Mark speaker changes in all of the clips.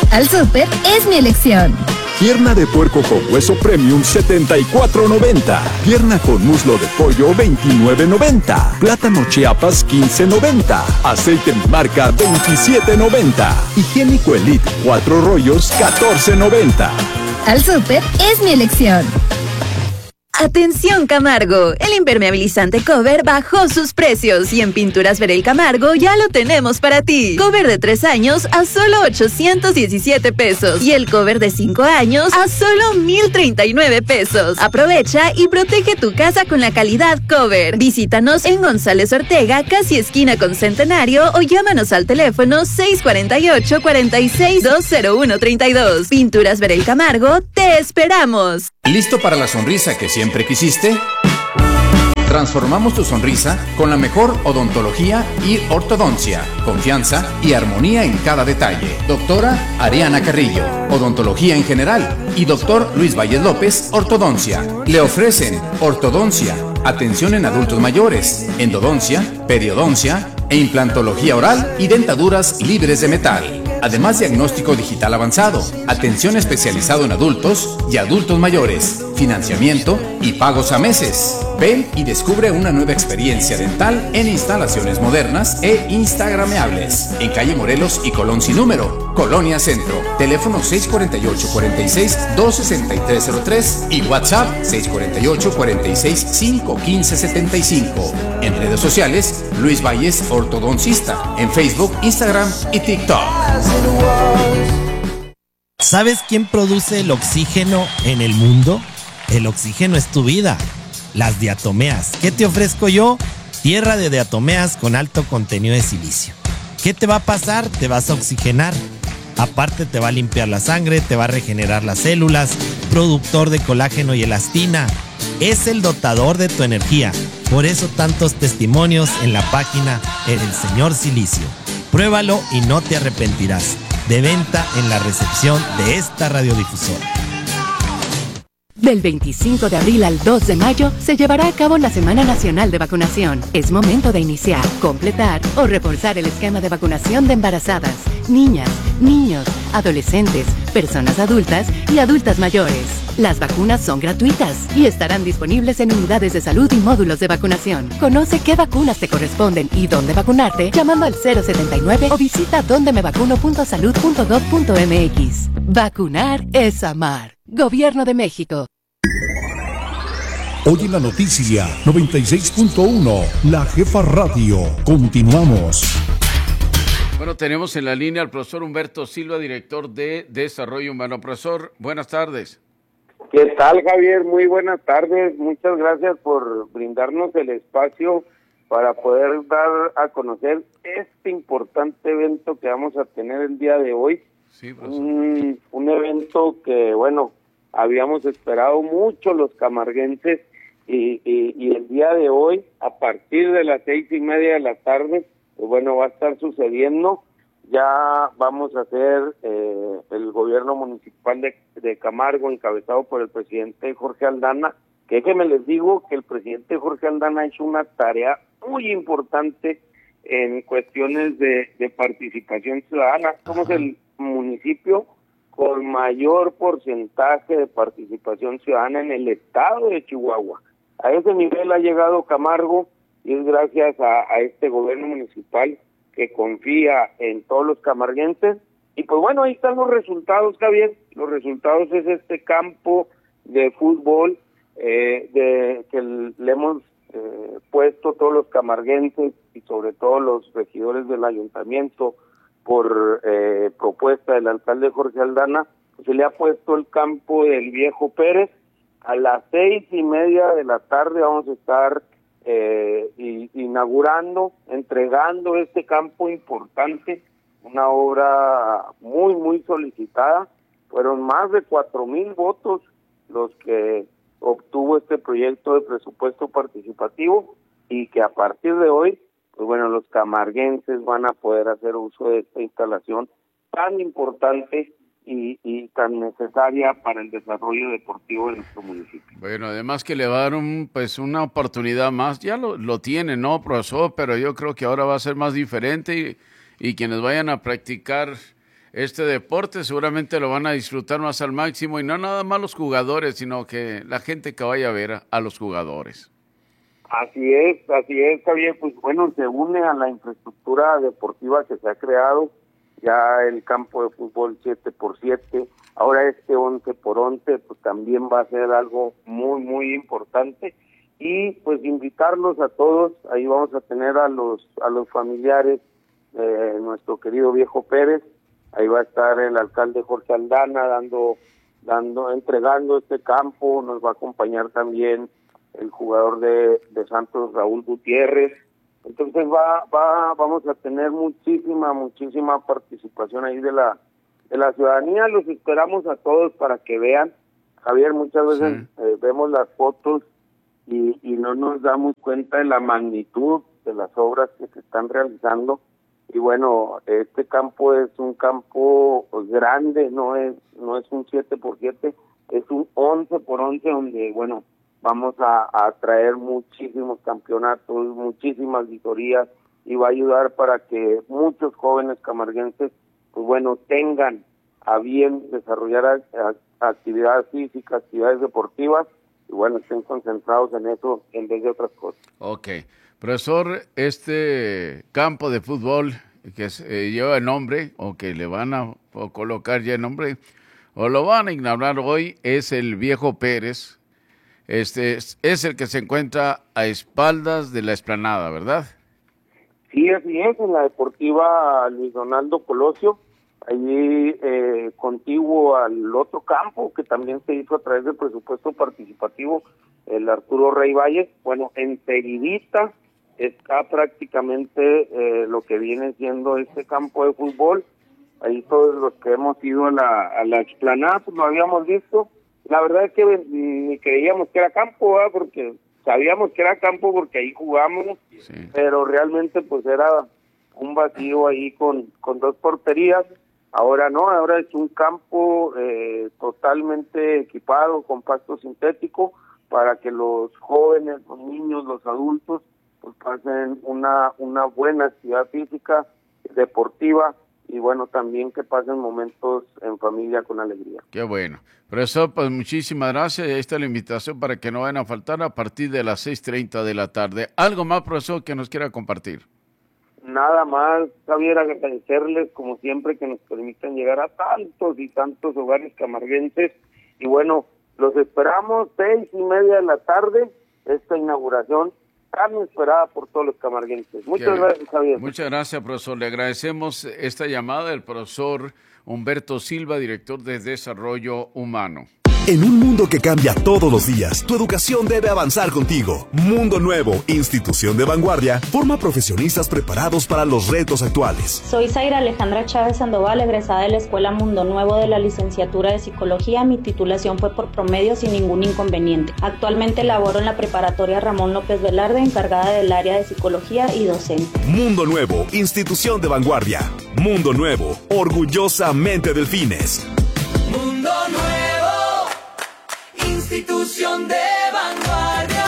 Speaker 1: Al súper es mi elección.
Speaker 2: Pierna de puerco con hueso premium, $74.90. Pierna con muslo de pollo, $29.90. Plátano Chiapas, $15.90. Aceite mi marca, $27.90. Higiénico Elite, 4 rollos, $14.90.
Speaker 1: Al súper es mi elección.
Speaker 3: Atención Camargo, el impermeabilizante Cover bajó sus precios y en Pinturas Verel Camargo ya lo tenemos para ti. Cover de 3 años a solo 817 pesos y el cover de 5 años a solo 1,039 pesos. Aprovecha y protege tu casa con la calidad Cover. Visítanos en González Ortega, casi esquina con Centenario, o llámanos al teléfono 648-46-20132. Pinturas Verel Camargo, te esperamos.
Speaker 4: ¿Listo para la sonrisa que siempre quisiste? Transformamos tu sonrisa con la mejor odontología y ortodoncia, confianza y armonía en cada detalle. Doctora Ariana Carrillo, odontología en general, y doctor Luis Valles López, ortodoncia. Le ofrecen ortodoncia, atención en adultos mayores, endodoncia, periodoncia e implantología oral y dentaduras libres de metal. Además, diagnóstico digital avanzado, atención especializado en adultos y adultos mayores, financiamiento y pagos a meses. Ven y descubre una nueva experiencia dental en instalaciones modernas e instagrameables. En calle Morelos y Colón sin número, Colonia Centro. Teléfono 648-46-26303 y WhatsApp 648-46-51575. En redes sociales, Luis Valles Ortodoncista. En Facebook, Instagram y TikTok.
Speaker 5: ¿Sabes quién produce el oxígeno en el mundo? El oxígeno es tu vida. Las diatomeas. ¿Qué te ofrezco yo? Tierra de diatomeas con alto contenido de silicio. ¿Qué te va a pasar? Te vas a oxigenar. Aparte te va a limpiar la sangre, te va a regenerar las células, productor de colágeno y elastina. Es el dotador de tu energía. Por eso tantos testimonios en la página El Señor Silicio. Pruébalo y no te arrepentirás. De venta en la recepción de esta radiodifusora.
Speaker 6: Del 25 de abril al 2 de mayo se llevará a cabo la Semana Nacional de Vacunación. Es momento de iniciar, completar o reforzar el esquema de vacunación de embarazadas, niñas, niños, adolescentes, personas adultas y adultas mayores. Las vacunas son gratuitas y estarán disponibles en unidades de salud y módulos de vacunación. Conoce qué vacunas te corresponden y dónde vacunarte llamando al 079 o visita dondemevacuno.salud.gov.mx. Vacunar es amar. Gobierno de México.
Speaker 7: Hoy en la noticia 96.1, La Jefa Radio. Continuamos.
Speaker 8: Bueno, tenemos en la línea al profesor Humberto Silva, director de Desarrollo Humano. Profesor, buenas tardes.
Speaker 9: ¿Qué tal, Javier? Muy buenas tardes. Muchas gracias por brindarnos el espacio para poder dar a conocer este importante evento que vamos a tener el día de hoy.
Speaker 8: Sí,
Speaker 9: un evento que, bueno, habíamos esperado mucho los camarguenses y el día de hoy, a partir de las 6:30 de la tarde, pues bueno, va a estar sucediendo. Ya vamos a hacer el gobierno municipal de Camargo, encabezado por el presidente Jorge Aldana, que déjenme les digo que el presidente Jorge Aldana ha hecho una tarea muy importante en cuestiones de participación ciudadana. Somos el municipio con mayor porcentaje de participación ciudadana en el estado de Chihuahua. A ese nivel ha llegado Camargo y es gracias a este gobierno municipal que confía en todos los camarguenses. Y pues bueno, ahí están los resultados, Javier. Los resultados es este campo de fútbol que le hemos puesto todos los camarguenses y sobre todo los regidores del ayuntamiento por propuesta del alcalde Jorge Aldana. Se le ha puesto el campo del Viejo Pérez. A las 6:30 de la tarde vamos a estar inaugurando, entregando este campo importante, una obra muy, muy solicitada. Fueron más de 4,000 votos los que obtuvo este proyecto de presupuesto participativo y que a partir de hoy, pues bueno, los camarguenses van a poder hacer uso de esta instalación tan importante y tan necesaria para el desarrollo deportivo de nuestro municipio.
Speaker 8: Bueno, además que le va a dar una oportunidad más, ya lo tiene, ¿no, profesor? Pero yo creo que ahora va a ser más diferente y quienes vayan a practicar este deporte, seguramente lo van a disfrutar más al máximo, y no nada más los jugadores, sino que la gente que vaya a ver a los jugadores.
Speaker 9: Así es, Javier. Pues bueno, se une a la infraestructura deportiva que se ha creado, ya el campo de fútbol 7x7, ahora este 11x11, pues también va a ser algo muy, muy importante. Y pues invitarlos a todos, ahí vamos a tener a los familiares de nuestro querido Viejo Pérez, ahí va a estar el alcalde Jorge Aldana entregando este campo, nos va a acompañar también el jugador de Santos, Raúl Gutiérrez. Entonces vamos a tener muchísima participación ahí de la ciudadanía. Los esperamos a todos para que vean. Javier, muchas veces vemos las fotos y no nos damos cuenta de la magnitud de las obras que se están realizando. Y bueno, este campo es un campo grande, no es un 7x7, es un 11x11 donde, bueno, vamos a traer muchísimos campeonatos, muchísimas visorías, y va a ayudar para que muchos jóvenes camarguenses, pues bueno, tengan a bien desarrollar actividades físicas, actividades deportivas, y bueno, estén concentrados en eso en vez de otras cosas.
Speaker 8: Ok. Profesor, este campo de fútbol que lleva el nombre, o que le van a colocar ya el nombre, o lo van a inaugurar hoy, es el Viejo Pérez. Este es el que se encuentra a espaldas de la explanada, ¿verdad?
Speaker 9: Sí, así es, en la deportiva Luis Donaldo Colosio, allí contiguo al otro campo que también se hizo a través del presupuesto participativo, el Arturo Rey Valles. Bueno, enseguidita está prácticamente lo que viene siendo este campo de fútbol. Ahí todos los que hemos ido a la explanada, pues lo habíamos visto. La verdad es que ni creíamos que era campo, ¿verdad? Porque sabíamos que era campo porque ahí jugamos, pero realmente pues era un vacío ahí con 2 porterías. Ahora no, ahora es un campo totalmente equipado con pasto sintético para que los jóvenes, los niños, los adultos pues pasen una buena actividad física, deportiva, y bueno, también que pasen momentos en familia con alegría.
Speaker 8: Qué bueno. Profesor, pues muchísimas gracias. Ahí está la invitación para que no vayan a faltar a partir de las 6:30 de la tarde. ¿Algo más, profesor, que nos quiera compartir?
Speaker 9: Nada más, Javier, agradecerles como siempre que nos permitan llegar a tantos y tantos hogares camarguenses. Y bueno, los esperamos 6:30 de la tarde, esta inauguración tan esperada por todos los camarguenses. Muchas gracias, Javier.
Speaker 8: Muchas gracias, profesor. Le agradecemos esta llamada del profesor Humberto Silva, director de Desarrollo Humano.
Speaker 10: En un mundo que cambia todos los días, tu educación debe avanzar contigo. Mundo Nuevo, institución de vanguardia, forma profesionistas preparados para los retos actuales.
Speaker 11: Soy Zaira Alejandra Chávez Sandoval, egresada de la Escuela Mundo Nuevo de la licenciatura de Psicología. Mi titulación fue por promedio sin ningún inconveniente. Actualmente laboro en la preparatoria Ramón López Velarde, encargada del área de Psicología y docente.
Speaker 10: Mundo Nuevo, institución de vanguardia. Mundo Nuevo, orgullosamente Delfines.
Speaker 12: Mundo Nuevo, institución de vanguardia.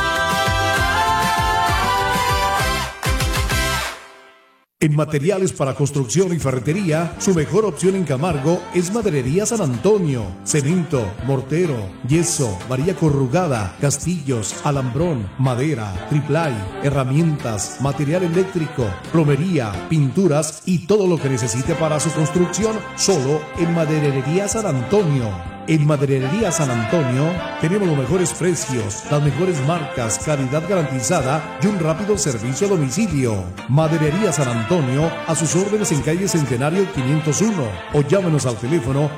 Speaker 7: En materiales para construcción y ferretería, su mejor opción en Camargo es Maderería San Antonio. Cemento, mortero, yeso, varilla corrugada, castillos, alambrón, madera, triplay, herramientas, material eléctrico, plomería, pinturas y todo lo que necesite para su construcción, solo en Maderería San Antonio. En Maderería San Antonio tenemos los mejores precios, las mejores marcas, calidad garantizada y un rápido servicio a domicilio. Maderería San Antonio, a sus órdenes en calle Centenario 501 o llámenos al teléfono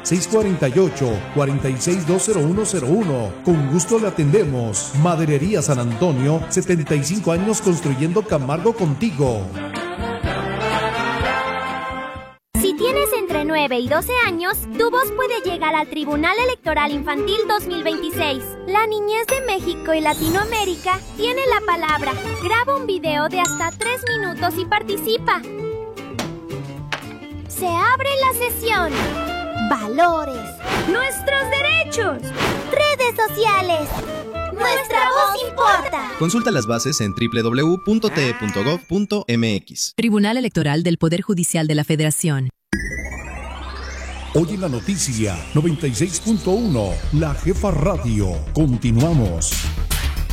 Speaker 7: 648-46-20101. Con gusto le atendemos. Maderería San Antonio, 75 años construyendo Camargo contigo.
Speaker 13: Si tienes entre 9 y 12 años, tu voz puede llegar al Tribunal Electoral Infantil 2026. La niñez de México y Latinoamérica tiene la palabra. Graba un video de hasta 3 minutos y participa. Se abre la sesión. Valores. Nuestros derechos. Redes sociales. Nuestra voz importa.
Speaker 14: Consulta las bases en www.te.gov.mx.
Speaker 15: Tribunal Electoral del Poder Judicial de la Federación.
Speaker 7: Hoy en la noticia 96.1, La Jefa Radio. Continuamos.